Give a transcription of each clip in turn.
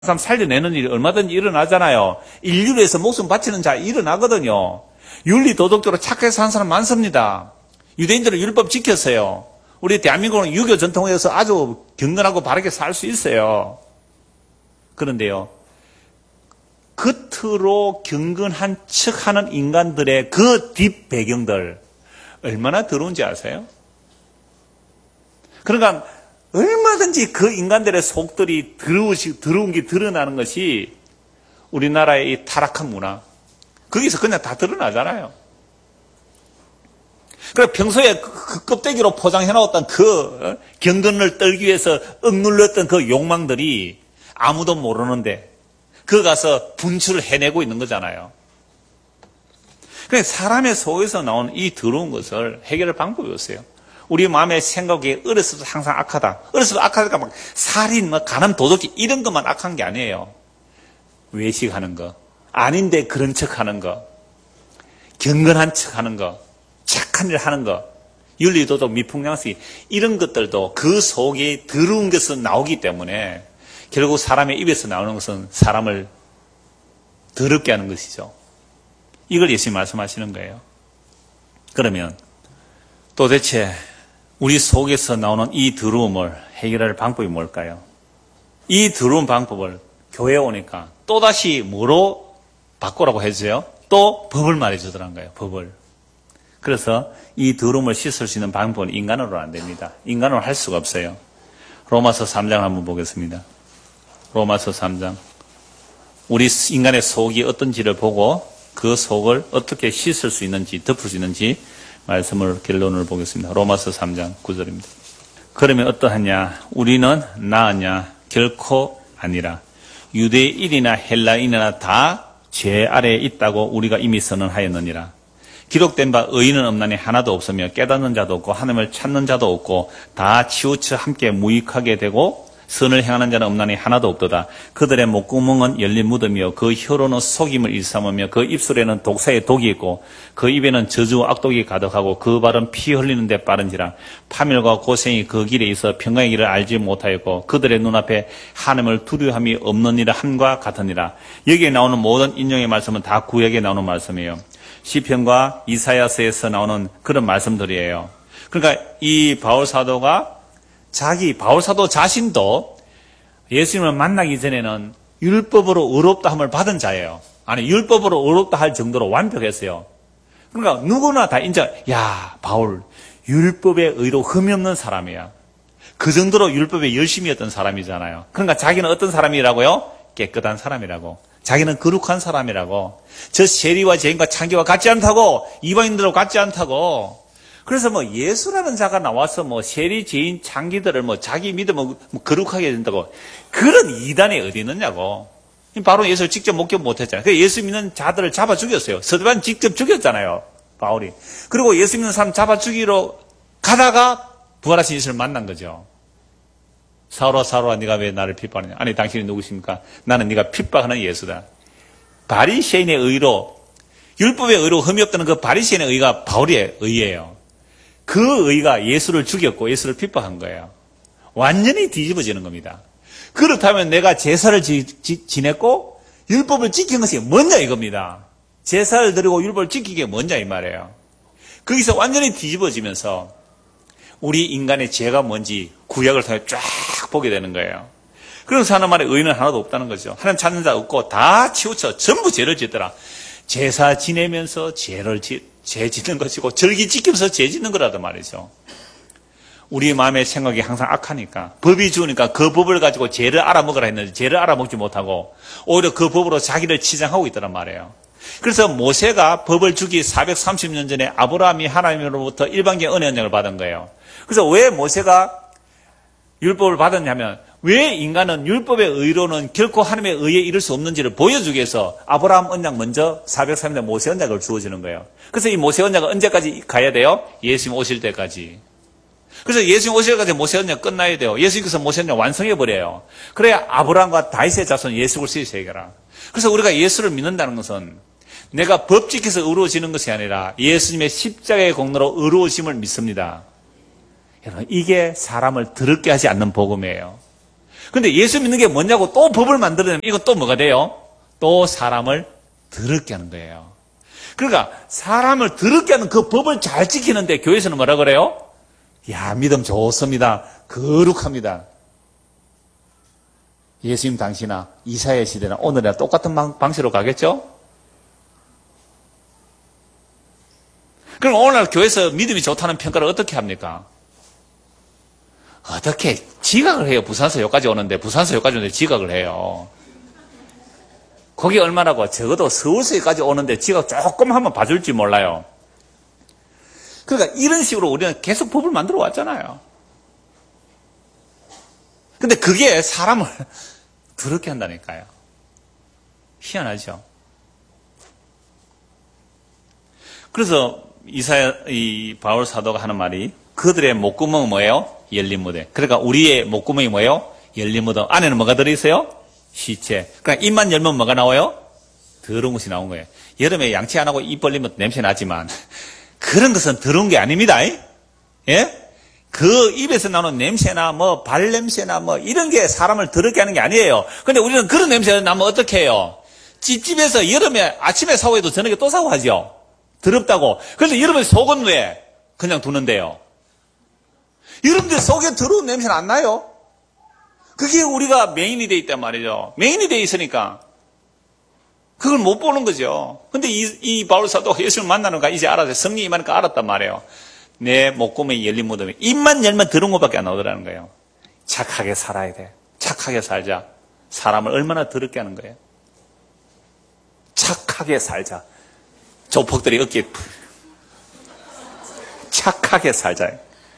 사람 살려내는 일이 얼마든지 일어나잖아요. 인류를 위해서 목숨 바치는 자 일어나거든요. 윤리 도덕적으로 착하게 사는 사람 많습니다. 유대인들은 율법 지켰어요. 우리 대한민국은 유교 전통에 의해서 아주 경건하고 바르게 살 수 있어요. 그런데요, 겉으로 경건한 척하는 인간들의 그 뒷 배경들 얼마나 더러운지 아세요? 그러니까 얼마든지 그 인간들의 속들이 더러운 게 드러나는 것이 우리나라의 이 타락한 문화. 거기서 그냥 다 드러나잖아요. 그래 평소에 그 껍데기로 포장해놓았던 그 경건을 떨기 위해서 억눌렀던 그 욕망들이 아무도 모르는데 그 가서 분출을 해내고 있는 거잖아요. 그러니까 사람의 속에서 나오는 이 더러운 것을 해결할 방법이 없어요. 우리 마음의 생각이 어렸을 때 항상 악하다. 어렸을 때 악하니까 막 살인, 간음, 도둑질 이런 것만 악한 게 아니에요. 외식하는 거, 아닌데 그런 척하는 거, 경건한 척하는 거, 착한 일 하는 거, 윤리도덕, 미풍양식 이런 것들도 그 속에 더러운 것은 나오기 때문에 결국 사람의 입에서 나오는 것은 사람을 더럽게 하는 것이죠. 이걸 예수님이 말씀하시는 거예요. 그러면 도대체 우리 속에서 나오는 이 더러움을 해결할 방법이 뭘까요? 이 더러운 방법을 교회에 오니까 또다시 뭐로 바꾸라고 해줘요? 또 법을 말해주더란 거예요. 법을. 그래서 이 더러움을 씻을 수 있는 방법은 인간으로는 안 됩니다. 인간으로 할 수가 없어요. 로마서 3장 한번 보겠습니다. 로마서 3장. 우리 인간의 속이 어떤지를 보고 그 속을 어떻게 씻을 수 있는지, 덮을 수 있는지 말씀을 결론을 보겠습니다. 로마서 3장 9절입니다. 그러면 어떠하냐? 우리는 나으냐? 결코 아니라. 유대인이나 헬라인이나 다 죄 아래에 있다고 우리가 이미 선언하였느니라. 기록된 바 의인은 없나니 하나도 없으며 깨닫는 자도 없고 하나님을 찾는 자도 없고 다 치우쳐 함께 무익하게 되고 선을 행하는 자는 없나니 하나도 없도다. 그들의 목구멍은 열린 무덤이요 그 혀로는 속임을 일삼으며 그 입술에는 독사의 독이 있고 그 입에는 저주와 악독이 가득하고 그 발은 피 흘리는 데 빠른지라. 파멸과 고생이 그 길에 있어 평강의 길을 알지 못하였고 그들의 눈앞에 하나님을 두려움이 없느니라 함과 같으니라. 여기에 나오는 모든 인용의 말씀은 다 구약에 나오는 말씀이에요. 시편과 이사야서에서 나오는 그런 말씀들이에요. 그러니까 이 바울 사도가 바울 사도 자신도 예수님을 만나기 전에는 율법으로 의롭다 함을 받은 자예요. 아니, 율법으로 의롭다 할 정도로 완벽했어요. 그러니까 누구나 다 야, 바울, 율법의 의로 흠이 없는 사람이야. 그 정도로 율법에 열심히 했던 사람이잖아요. 그러니까 자기는 어떤 사람이라고요? 깨끗한 사람이라고. 자기는 거룩한 사람이라고. 저 세리와 죄인과 창기와 같지 않다고. 이방인들과 같지 않다고. 그래서 예수라는 자가 나와서 세리, 죄인, 창기들을 자기 믿음을 거룩하게 된다고. 그런 이단이 어디 있느냐고. 바로 예수를 직접 목격 못했잖아요. 그래서 예수 믿는 자들을 잡아 죽였어요. 스데반 직접 죽였잖아요. 바울이. 그리고 예수 믿는 사람 잡아 죽이러 가다가 부활하신 예수를 만난 거죠. 사울아 사울아 네가 왜 나를 핍박하느냐. 아니 당신이 누구십니까? 나는 네가 핍박하는 예수다. 바리새인의 의로, 율법의 의로 흠이 없다는 그 바리새인의 의가 바울의 의예요. 그 의가 예수를 죽였고 예수를 핍박한 거예요. 완전히 뒤집어지는 겁니다. 그렇다면 내가 제사를 지냈고 율법을 지킨 것이 뭐냐 이겁니다. 제사를 드리고 율법을 지키게 뭐냐 이 말이에요. 거기서 완전히 뒤집어지면서 우리 인간의 죄가 뭔지 구약을 통해 쫙 보게 되는 거예요. 그런 사람 안에 의인은 하나도 없다는 거죠. 하나님 찾는 자 없고 다 치우쳐 전부 죄를 짓더라. 제사 지내면서 죄 짓는 것이고 절기 지키면서 죄 짓는 거라단 말이죠. 우리 마음의 생각이 항상 악하니까 법이 주니까 그 법을 가지고 죄를 알아먹으라 했는데 죄를 알아먹지 못하고 오히려 그 법으로 자기를 치장하고 있더란 말이에요. 그래서 모세가 법을 주기 430년 전에 아브라함이 하나님으로부터 일방적인 은혜 언약을 받은 거예요. 그래서 왜 모세가 율법을 받았냐면 왜 인간은 율법의 의로는 결코 하나님의 의에 이를 수 없는지를 보여주기 위해서 아브라함 언약 먼저 430년 모세 언약을 주어지는 거예요. 그래서 이 모세 언약은 언제까지 가야 돼요? 예수님 오실 때까지. 그래서 예수님 오실 때까지 모세 언약 끝나야 돼요. 예수님께서 모세 언약 완성해버려요. 그래야 아브라함과 다윗의 자손 예수 그리스도의 세계라. 그래서 우리가 예수를 믿는다는 것은 내가 법 지켜서 의로워지는 것이 아니라 예수님의 십자가의 공로로 의로우심을 믿습니다. 여러분, 이게 사람을 더럽게 하지 않는 복음이에요. 근데 예수 믿는 게 뭐냐고 또 법을 만들어내면 이건 또 뭐가 돼요? 또 사람을 더럽게 하는 거예요. 그러니까 사람을 더럽게 하는 그 법을 잘 지키는데 교회에서는 뭐라 그래요? 야, 믿음 좋습니다. 거룩합니다. 예수님 당시나 이사야 시대나 오늘이나 똑같은 방식으로 가겠죠? 그럼 오늘 교회에서 믿음이 좋다는 평가를 어떻게 합니까? 어떻게 지각을 해요? 부산서 여기까지 오는데 지각을 해요. 거기 얼마나고 적어도 서울서 여기까지 오는데 지각 조금 하면 봐줄지 몰라요. 그러니까 이런 식으로 우리는 계속 법을 만들어 왔잖아요. 근데 그게 사람을 더럽게 한다니까요. 희한하죠. 그래서 이 바울 사도가 하는 말이 그들의 목구멍은 뭐예요? 열린 무덤. 그러니까 우리의 목구멍이 뭐예요? 열린 무덤. 안에는 뭐가 들어있어요? 시체. 그러니까 입만 열면 뭐가 나와요? 더러운 것이 나온 거예요. 여름에 양치 안 하고 입 벌리면 냄새 나지만 그런 것은 더러운 게 아닙니다. 예? 그 입에서 나오는 냄새나 뭐 발냄새나 뭐 이런 게 사람을 더럽게 하는 게 아니에요. 근데 우리는 그런 냄새가 나면 어떻게 해요? 집집에서 여름에 아침에 샤워해도 저녁에 또 샤워하죠. 더럽다고. 그런데 여름에 속은 왜 그냥 두는데요? 여러분들 속에 더러운 냄새는 안 나요? 그게 우리가 메인이 돼 있단 말이죠. 메인이 돼 있으니까 그걸 못 보는 거죠. 근데 이 바울 사도가 예수를 만나는 거 이제 알았어요. 성령이 임하니까 알았단 말이에요. 내 목구멍이 열린 무덤에 입만 열면 더러운 것밖에 안 나오더라는 거예요. 착하게 살아야 돼. 착하게 살자. 사람을 얼마나 더럽게 하는 거예요. 착하게 살자. 조폭들이 어깨에 착하게 살자.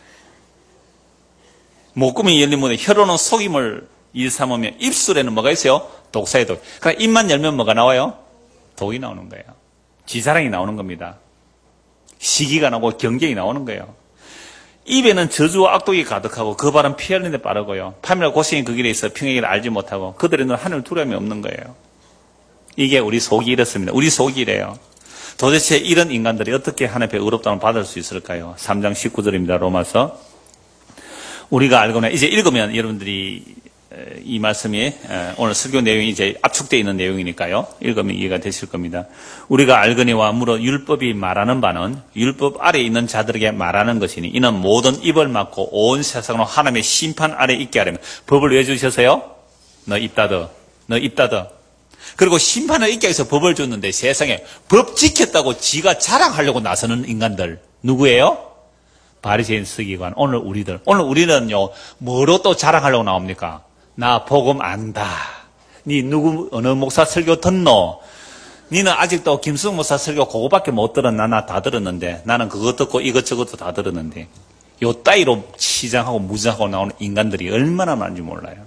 목구멍이 열린 무덤에 혀로는 속임을 일삼으면 입술에는 뭐가 있어요? 독사의 독. 그러니까 입만 열면 뭐가 나와요? 독이 나오는 거예요. 지사랑이 나오는 겁니다. 시기가 나오고 경쟁이 나오는 거예요. 입에는 저주와 악독이 가득하고 그 발은 피하는 데 빠르고요. 파멸과 고생이 그 길에 있어 평행을 알지 못하고 그들의 눈은 하늘 두려움이 없는 거예요. 이게 우리 속이 이렇습니다. 우리 속이 이래요. 도대체 이런 인간들이 어떻게 하나님 앞에 의롭다움을 받을 수 있을까요? 3장 19절입니다. 로마서. 우리가 알거나 이제 읽으면 여러분들이 이 말씀이 오늘 설교 내용이 이제 압축되어 있는 내용이니까요. 읽으면 이해가 되실 겁니다. 우리가 알거니와 무릇 율법이 말하는 바는 율법 아래에 있는 자들에게 말하는 것이니 이는 모든 입을 막고 온 세상으로 하나님의 심판 아래에 있게 하려면 법을 왜 주셨어요? 너 입 닫어. 너 입 닫어. 그리고 심판을 있게 해서 법을 줬는데 세상에 법 지켰다고 지가 자랑하려고 나서는 인간들 누구예요? 바리새인 서기관. 오늘 우리는요 뭐로 또 자랑하려고 나옵니까? 나 복음 안다. 니 누구 어느 목사 설교 듣노? 니는 아직도 김수영 목사 설교 그거밖에 못 들었나? 나 다 들었는데 나는 그것 듣고 이것저것도 다 들었는데 요 따위로 치장하고 무장하고 나오는 인간들이 얼마나 많은지 몰라요.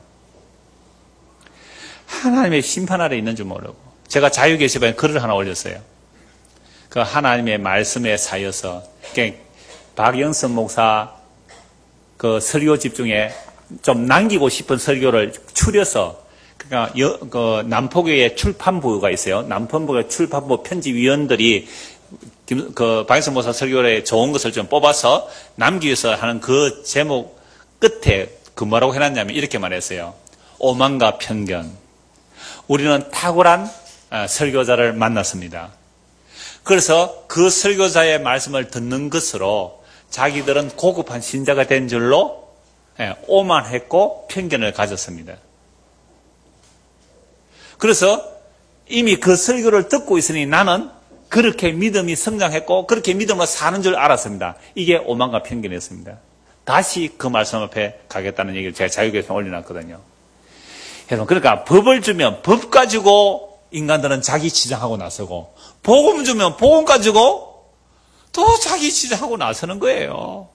하나님의 심판 아래 있는 줄 모르고 제가 자유 게시판에 글을 하나 올렸어요. 그 하나님의 말씀에 사여서 박영선 목사 그 설교집 중에 좀 남기고 싶은 설교를 추려서 그러니까 그 남포교회 출판부가 있어요. 남포교회 출판부 편집위원들이 그 박영선 목사 설교에 좋은 것을 좀 뽑아서 남기기 위해서 하는 그 제목 끝에 그 뭐라고 해놨냐면 이렇게 말했어요. 오만과 편견. 우리는 탁월한 설교자를 만났습니다. 그래서 그 설교자의 말씀을 듣는 것으로 자기들은 고급한 신자가 된 줄로 오만했고 편견을 가졌습니다. 그래서 이미 그 설교를 듣고 있으니 나는 그렇게 믿음이 성장했고 그렇게 믿음으로 사는 줄 알았습니다. 이게 오만과 편견이었습니다. 다시 그 말씀 앞에 가겠다는 얘기를 제가 자유교회에서 올려놨거든요. 여러분, 그러니까 법을 주면 법 가지고 인간들은 자기 치장하고 나서고 복음 주면 복음 가지고 또 자기 치장하고 나서는 거예요.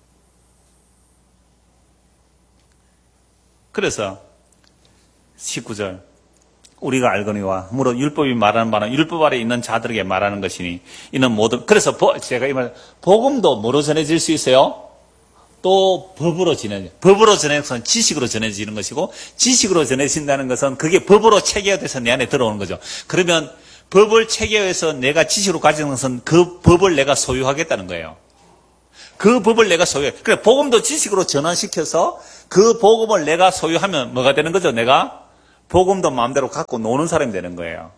그래서 19절 우리가 알거니와 무릇 율법이 말하는 바는 율법 아래 있는 자들에게 말하는 것이니 이는 모든 그래서 제가 이 말 복음도 뭐로 전해질 수 있어요? 또 법으로 전해지는 것은 지식으로 전해지는 것이고 지식으로 전해진다는 것은 그게 법으로 체계화돼서 내 안에 들어오는 거죠. 그러면 법을 체계화해서 내가 지식으로 가지는 것은 그 법을 내가 소유하겠다는 거예요. 그 법을 내가 소유해. 그래 복음도 지식으로 전환시켜서 그 복음을 내가 소유하면 뭐가 되는 거죠? 내가 복음도 마음대로 갖고 노는 사람이 되는 거예요.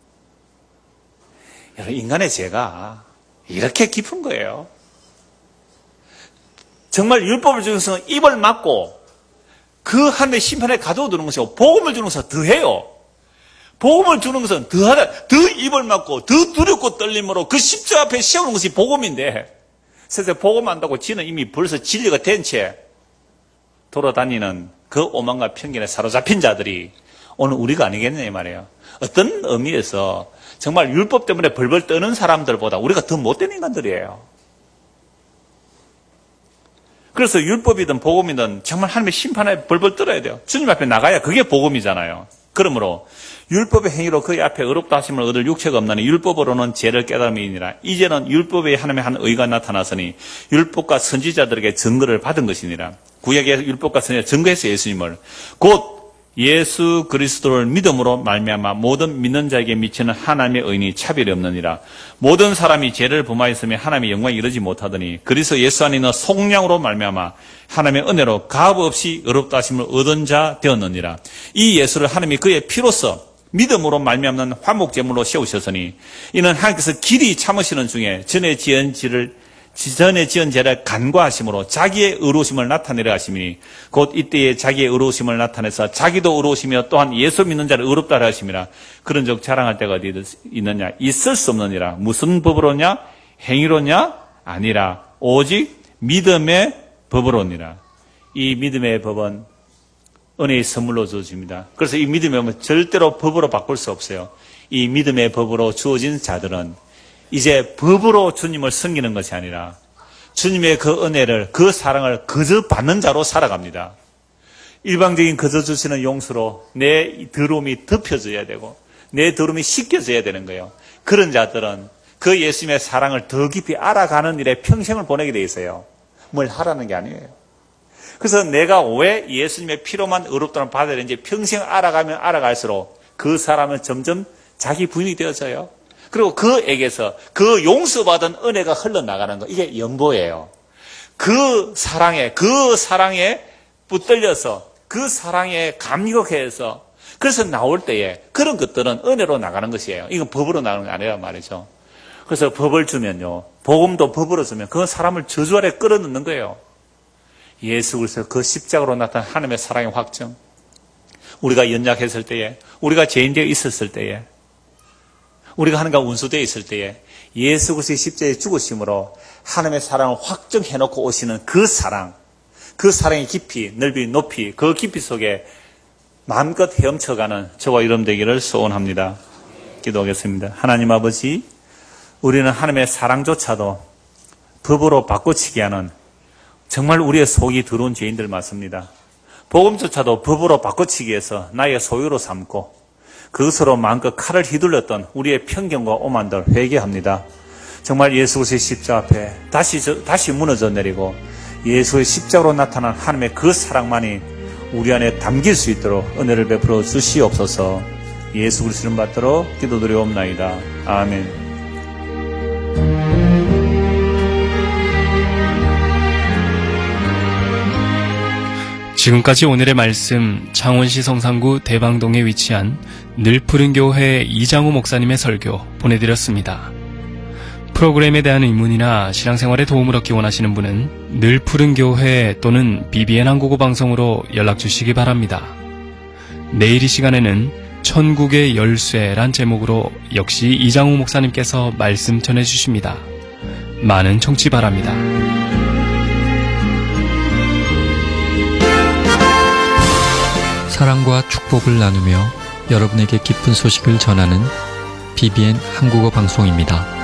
여러분, 인간의 죄가 이렇게 깊은 거예요. 정말 율법을 주는 것은 입을 막고 그 하나님의 심판에 가둬두는 것이고, 복음을 주는 것은 더해요. 복음을 주는 것은 더 입을 막고 더 두렵고 떨림으로 그 십자가 앞에 세우는 것이 복음인데, 세상에 복음 안다고 지는 이미 벌써 진리가 된 채 돌아다니는 그 오만과 편견에 사로잡힌 자들이 오늘 우리가 아니겠냐 이 말이에요. 어떤 의미에서 정말 율법 때문에 벌벌 떠는 사람들보다 우리가 더 못된 인간들이에요. 그래서 율법이든 복음이든 정말 하나님의 심판에 벌벌 떨어야 돼요. 주님 앞에 나가야 그게 복음이잖아요. 그러므로 율법의 행위로 그의 앞에 의롭다 하심을 얻을 육체가 없나니 율법으로는 죄를 깨달음이니라. 이제는 율법의 하나님의 한 의가 나타났으니 율법과 선지자들에게 증거를 받은 것이니라. 구약의 율법과 선지자 증거했어요. 예수님을. 곧 예수 그리스도를 믿음으로 말미암아 모든 믿는 자에게 미치는 하나님의 의인이 차별이 없느니라. 모든 사람이 죄를 범하였으며 하나님의 영광에 이르지 못하더니 그리스도 예수 안에 있는 속량으로 말미암아 하나님의 은혜로 값 없이 의롭다 하심을 얻은 자 되었느니라. 이 예수를 하나님이 그의 피로써 믿음으로 말미암는 화목제물로 세우셨으니 이는 하나님께서 길이 참으시는 중에 전에 지은 죄를 간과하심으로 자기의 의로우심을 나타내려 하심이니 곧 이때에 자기의 의로우심을 나타내서 자기도 의로우시며 또한 예수 믿는 자를 의롭다 하려 하심이라. 그런즉 자랑할 때가 어디 있느냐? 있을 수 없느니라. 무슨 법으로냐? 행위로냐? 아니라 오직 믿음의 법으로니라. 이 믿음의 법은 은혜의 선물로 주어집니다. 그래서 이 믿음의 법은 절대로 법으로 바꿀 수 없어요. 이 믿음의 법으로 주어진 자들은 이제 법으로 주님을 섬기는 것이 아니라 주님의 그 은혜를, 그 사랑을 거저 받는 자로 살아갑니다. 일방적인 거저 주시는 용서로 내 더러움이 덮여져야 되고 내 더러움이 씻겨져야 되는 거예요. 그런 자들은 그 예수님의 사랑을 더 깊이 알아가는 일에 평생을 보내게 돼 있어요. 뭘 하라는 게 아니에요. 그래서 내가 왜 예수님의 피로만 의롭다는 받아야 되는지 평생 알아가면 알아갈수록 그 사람은 점점 자기 부인이 되어져요. 그리고 그에게서 그 용서받은 은혜가 흘러나가는 거, 이게 연보예요. 그 사랑에 붙들려서 그 사랑에 감격해서 그래서 나올 때에 그런 것들은 은혜로 나가는 것이에요. 이건 법으로 나가는 게 아니란 말이죠. 그래서 법을 주면요, 복음도 법으로 주면 그건 사람을 저주 아래 끌어넣는 거예요. 예수 그리스도 그 십자가로 나타난 하나님의 사랑의 확정, 우리가 연약했을 때에, 우리가 죄인되어 있었을 때에, 우리가 하나님과 원수되어 있을 때에 예수 그리스도의 십자가에 죽으심으로 하나님의 사랑을 확정해놓고 오시는 그 사랑, 그 사랑의 깊이, 넓이, 높이, 그 깊이 속에 마음껏 헤엄쳐가는 저와 여러분 되기를 소원합니다. 기도하겠습니다. 하나님 아버지, 우리는 하나님의 사랑조차도 법으로 바꿔치기 하는 정말 우리의 속이 더러운 죄인들 맞습니다. 복음조차도 법으로 바꿔치기 해서 나의 소유로 삼고 그것으로 마음껏 칼을 휘둘렀던 우리의 편견과 오만들 회개합니다. 정말 예수 그리스도의 십자가 앞에 다시 무너져 내리고 예수의 십자가로 나타난 하나님의 그 사랑만이 우리 안에 담길 수 있도록 은혜를 베풀어 주시옵소서. 예수 그리스도를 받들어 기도드리옵나이다. 아멘. 지금까지 오늘의 말씀, 창원시 성산구 대방동에 위치한 늘푸른 교회 이장우 목사님의 설교 보내드렸습니다. 프로그램에 대한 의문이나 신앙생활에 도움을 얻기 원하시는 분은 늘푸른 교회 또는 BBN 한국어 방송으로 연락주시기 바랍니다. 내일 이 시간에는 천국의 열쇠란 제목으로 역시 이장우 목사님께서 말씀 전해주십니다. 많은 청취 바랍니다. 사랑과 축복을 나누며 여러분에게 기쁜 소식을 전하는 BBN 한국어 방송입니다.